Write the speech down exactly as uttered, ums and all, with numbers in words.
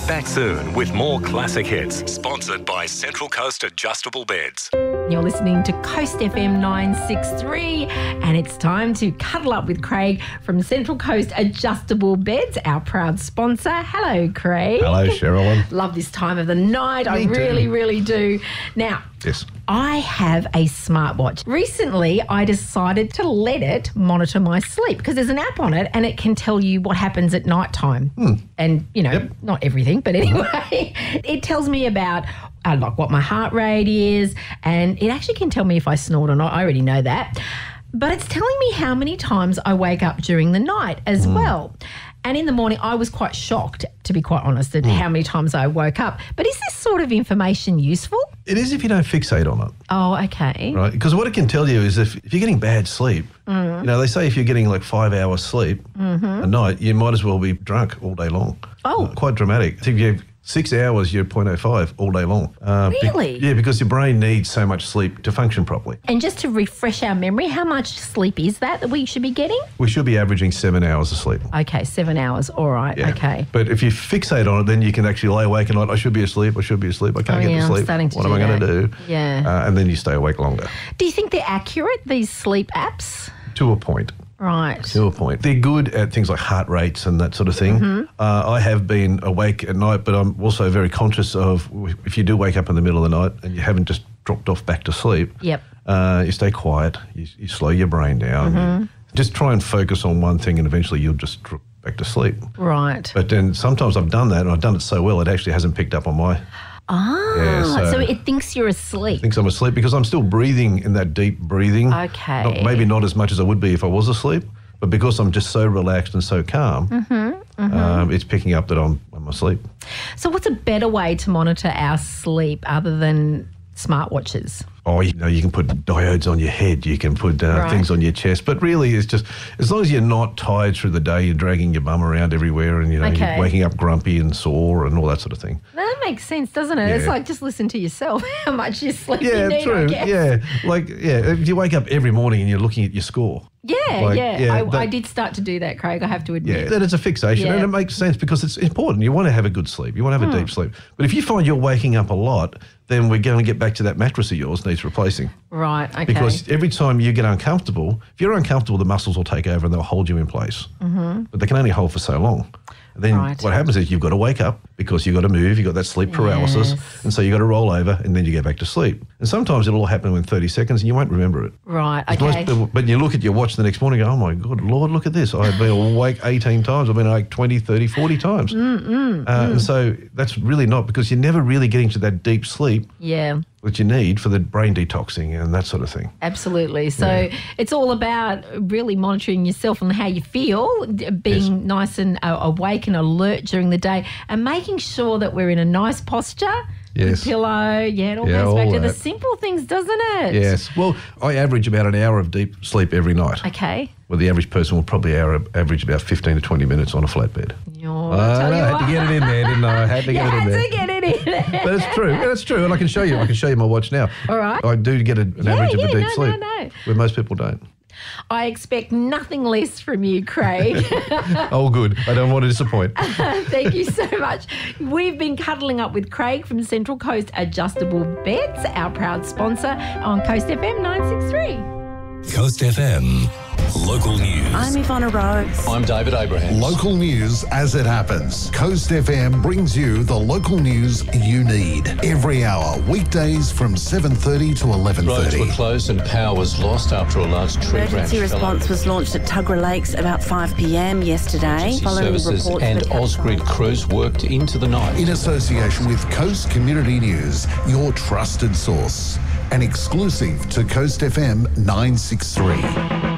Back soon with more classic hits, sponsored by Central Coast Adjustable Beds. You're listening to Coast F M nine sixty-three, and it's time to cuddle up with Craig from Central Coast Adjustable Beds, our proud sponsor. Hello, Craig. Hello, Sherilyn. Love this time of the night. Me I really, too. really do. Now, Yes. I have a smartwatch. Recently, I decided to let it monitor my sleep because there's an app on it and it can tell you what happens at night time. Hmm. And, you know, Yep. not everything, but anyway, it tells me about uh, like what my heart rate is, and it actually can tell me if I snore or not. I already know that. But it's telling me how many times I wake up during the night as Hmm. well. And in the morning, I was quite shocked, to be quite honest, at how many times I woke up. But is this sort of information useful? It is if you don't fixate on it, Oh, okay. right? Because what it can tell you is if, if you're getting bad sleep, Mm. you know, they say if you're getting like five hours sleep a night, you might as well be drunk all day long. Mm-hmm. Oh. Uh, quite dramatic. If you have six hours, you're zero point zero five all day long. Uh, be- Really? yeah, because your brain needs so much sleep to function properly. And just to refresh our memory, how much sleep is that that we should be getting? We should be averaging seven hours of sleep. Okay, seven hours. All right. Yeah. Okay. But if you fixate on it, then you can actually lay awake at night. I should be asleep. I should be asleep. I can't Oh, get yeah, to I'm sleep. starting to what do am I going that. to do? Yeah. Uh, and then you stay awake longer. Do you think they're accurate, these sleep apps? To a point. Right. To a point. They're good at things like heart rates and that sort of thing. Mm-hmm. Uh, I have been awake at night, but I'm also very conscious of if you do wake up in the middle of the night and you haven't just dropped off back to sleep, Yep. uh, you stay quiet, you, you slow your brain down. Mm-hmm. You just try and focus on one thing and eventually you'll just drop back to sleep. Right. But then sometimes I've done that and I've done it so well it actually hasn't picked up on my... Ah, Yeah, so, so- it thinks you're asleep. thinks I'm asleep because I'm still breathing in that deep breathing. Okay. Not, maybe not as much as I would be if I was asleep, but because I'm just so relaxed and so calm, Mm-hmm, Um, it's picking up that I'm, I'm asleep. So what's a better way to monitor our sleep other than smartwatches? Oh, you know, you can put diodes on your head, you can put uh, Right. things on your chest, but really it's just, as long as you're not tired through the day, you're dragging your bum around everywhere and, you know, Okay. you're waking up grumpy and sore and all that sort of thing. That makes sense, doesn't it? It's Yeah. like just listen to yourself, how much you sleep you Yeah, need, I true. guess. Yeah, like, yeah, if you wake up every morning and you're looking at your score. Yeah, Like, yeah. yeah, I, that- I did start to do that, Craig, I have to Yeah, admit. that is a fixation, Yeah. and it makes sense because it's important. You want to have a good sleep. You want to have a Hmm. deep sleep. But if you find you're waking up a lot, then we're going to get back to that mattress of yours needs replacing. Right, okay. Because every time you get uncomfortable, if you're uncomfortable, the muscles will take over and they'll hold you in place. Mm-hmm. But they can only hold for so long. And then Right. what happens is you've got to wake up because you've got to move, you've got that sleep paralysis, Yes. and so you've got to roll over and then you go back to sleep. And sometimes it'll all happen in thirty seconds and you won't remember it. Right, Most okay. people- but you look at your watch the next morning and go, oh my good Lord, look at this. I've been awake eighteen times. I've been awake twenty, thirty, forty times. Mm, mm, uh, mm. And so that's really not, because you're never really getting to that deep sleep Yeah. that you need for the brain detoxing and that sort of thing. Absolutely. So Yeah. it's all about really monitoring yourself and how you feel, d- being Yes. nice and uh, awake and alert during the day, and making sure that we're in a nice posture. Yes. Good pillow. Yeah, it all Yeah, goes back all to the that. simple things, doesn't it? Yes. Well, I average about an hour of deep sleep every night. Okay. Well, the average person will probably hour, average about fifteen to twenty minutes on a flat bed. Oh, I tell know, you I had what. to get it in there, didn't I? I had to You get it in had there. to get it in there. But it's true. Yeah, it's true. And I can show you. I can show you my watch now. All right. I do get a, an Yeah, average of yeah, a deep no, no, sleep. no. Where most people don't. I expect nothing less from you, Craig. Oh, good. I don't want to disappoint. Thank you so much. We've been cuddling up with Craig from Central Coast Adjustable Beds, our proud sponsor on Coast F M nine sixty-three. Coast F M, local news. I'm Ivana Rose. I'm David Abraham. Local news as it happens. Coast F M brings you the local news you need every hour, weekdays from seven thirty to eleven Roads thirty. were closed and power was lost after a large tree branch Emergency fell response over. was launched at Tuggerah Lakes about five p m yesterday. Emergency Following services reports and that Ausgrid capsized- crews worked into the night. In association with Coast Community News, your trusted source. An exclusive to Coast F M nine sixty-three.